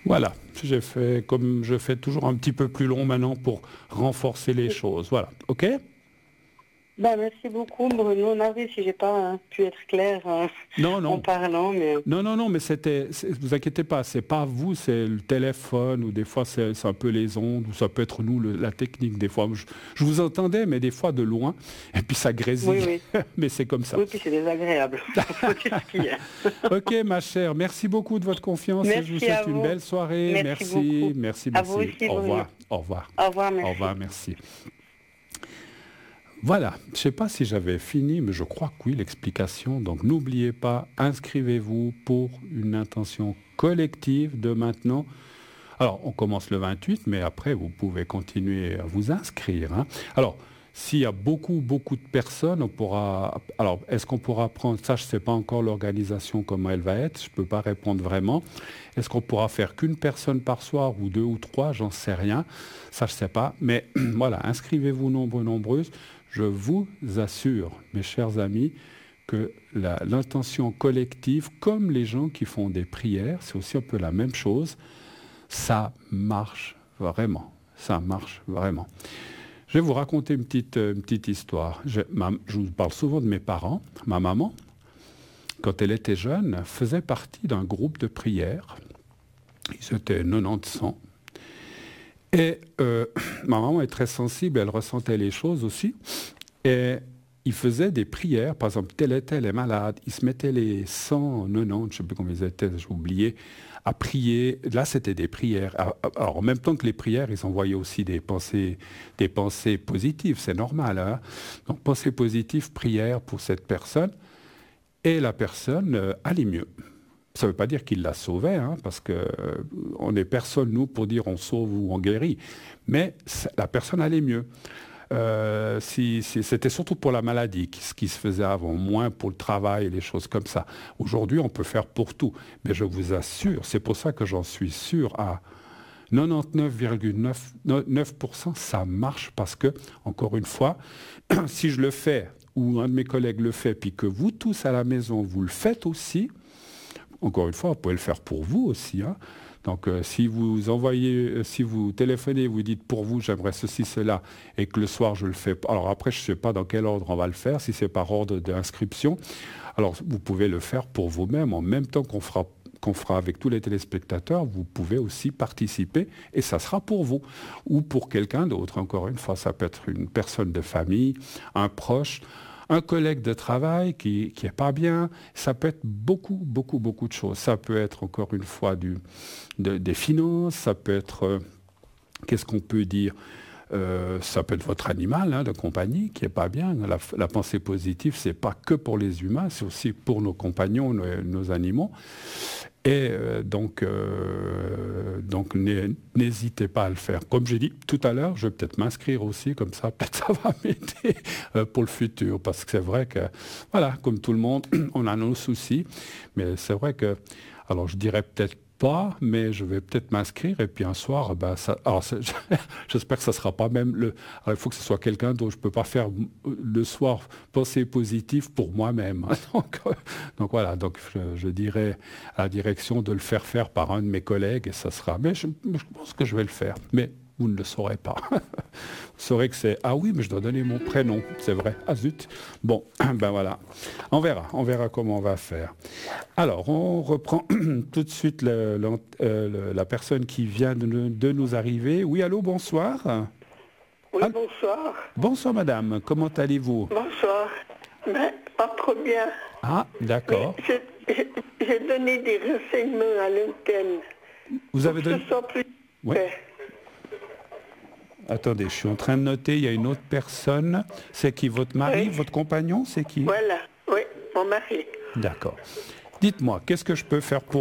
Voilà, j'ai fait comme je fais toujours un petit peu plus long maintenant pour renforcer les choses. Voilà, ok? Bah, merci beaucoup, Bruno. Navré si j'ai pas pu être claire Non, en non. parlant, mais Non, mais vous inquiétez pas, c'est pas vous, c'est le téléphone, ou des fois c'est un peu les ondes, ou ça peut être nous, la technique, des fois. Je vous entendais, mais des fois de loin, et puis ça oui, grésille, oui. mais c'est comme ça. Oui, puis c'est désagréable. Faut dire ce qu'il y a. Ok, ma chère, merci beaucoup de votre confiance, et je vous Merci à souhaite une vous. belle soirée. Merci beaucoup. Merci, merci, À vous merci. aussi, Au Bruno. revoir, au revoir, Au revoir, au merci. revoir, merci. Voilà, je ne sais pas si j'avais fini, mais je crois que oui, l'explication. Donc n'oubliez pas, inscrivez-vous pour une intention collective de maintenant. Alors, on commence le 28, mais après, vous pouvez continuer à vous inscrire, hein. Alors, s'il y a beaucoup de personnes, on pourra... Alors, est-ce qu'on pourra prendre... Ça, je ne sais pas encore l'organisation, comment elle va être. Je ne peux pas répondre vraiment. Est-ce qu'on pourra faire qu'une personne par soir, ou deux ou trois? J'en sais rien. Ça, je ne sais pas. Mais voilà, inscrivez-vous nombreuses. Je vous assure, mes chers amis, que l'intention collective, comme les gens qui font des prières, c'est aussi un peu la même chose. Ça marche vraiment. Ça marche vraiment. Je vais vous raconter une petite histoire. Je vous parle souvent de mes parents. Ma maman, quand elle était jeune, faisait partie d'un groupe de prière. Ils étaient 90-100. Et ma maman est très sensible, elle ressentait les choses aussi. Et il faisait des prières, par exemple, tel était les malades, il se mettait les 190, je ne sais plus combien ils étaient, j'ai oublié, à prier. Là, c'était des prières. Alors, en même temps que les prières, ils envoyaient aussi des pensées positives, c'est normal, hein. Donc, pensées positives, prières pour cette personne, et la personne allait mieux. Ça ne veut pas dire qu'il la sauvait, hein, parce qu'on n'est personne, nous, pour dire on sauve ou on guérit. Mais la personne allait mieux. C'était surtout pour la maladie, ce qui se faisait avant, moins pour le travail et les choses comme ça. Aujourd'hui, on peut faire pour tout. Mais je vous assure, c'est pour ça que j'en suis sûr à 99,9%, ça marche parce que, encore une fois, si je le fais, ou un de mes collègues le fait, puis que vous tous à la maison, vous le faites aussi, encore une fois, vous pouvez le faire pour vous aussi, hein. Donc, si vous téléphonez, vous dites pour vous, j'aimerais ceci, cela, et que le soir, je le fais. Alors après, je ne sais pas dans quel ordre on va le faire, si c'est par ordre d'inscription. Alors, vous pouvez le faire pour vous-même, en même temps qu'on fera avec tous les téléspectateurs, vous pouvez aussi participer, et ça sera pour vous, ou pour quelqu'un d'autre. Encore une fois, ça peut être une personne de famille, un proche, un collègue de travail qui est pas bien. Ça peut être beaucoup de choses. Ça peut être, encore une fois, des finances, ça peut être, qu'est-ce qu'on peut dire, ça peut être votre animal, hein, de compagnie qui est pas bien. La pensée positive, c'est pas que pour les humains, c'est aussi pour nos compagnons, nos animaux. Et donc n'hésitez pas à le faire. Comme j'ai dit tout à l'heure, je vais peut-être m'inscrire aussi, comme ça, peut-être ça va m'aider pour le futur. Parce que c'est vrai que, voilà, comme tout le monde, on a nos soucis. Mais c'est vrai que, alors je dirais peut-être pas, mais je vais peut-être m'inscrire et puis un soir, j'espère que ça sera pas même alors il faut que ce soit quelqu'un dont je peux pas faire le soir pensée positive pour moi-même. Donc voilà, donc je dirais à la direction de le faire par un de mes collègues et ça sera. Mais je pense que je vais le faire. Mais vous ne le saurez pas. Vous saurez que c'est ah oui, mais je dois donner mon prénom, c'est vrai. Ah zut. Bon, ben voilà. On verra comment on va faire. Alors, on reprend tout de suite la personne qui vient de nous arriver. Oui, allô, bonsoir. Oui, bonsoir. Bonsoir, madame. Comment allez-vous? Bonsoir. Ben, pas trop bien. Ah, d'accord. J'ai donné des renseignements à l'antenne. Vous avez donné... Plus... Oui. Attendez, je suis en train de noter, il y a une autre personne. C'est qui, votre mari, votre compagnon? C'est qui? Voilà, oui, mon mari. D'accord. Dites-moi, qu'est-ce que je peux faire pour